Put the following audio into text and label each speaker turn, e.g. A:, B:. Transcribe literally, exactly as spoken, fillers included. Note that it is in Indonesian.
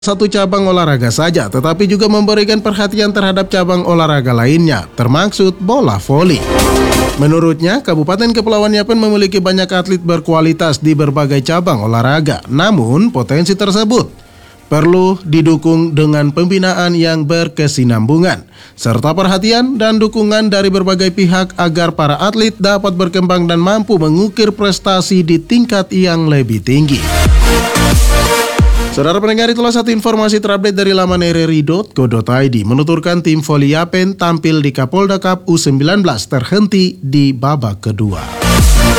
A: satu cabang olahraga saja, tetapi juga memberikan perhatian terhadap cabang olahraga lainnya, termaksud bola voli. Menurutnya, Kabupaten Kepulauan Yapen memiliki banyak atlet berkualitas di berbagai cabang olahraga. Namun, potensi tersebut perlu didukung dengan pembinaan yang berkesinambungan, serta perhatian dan dukungan dari berbagai pihak agar para atlet dapat berkembang dan mampu mengukir prestasi di tingkat yang lebih tinggi. Saudara pendengar, itulah satu informasi terupdate dari laman r r i dot co dot i d. Menuturkan tim voli Yapen tampil di Kapolda Cup U sembilan belas terhenti di babak kedua.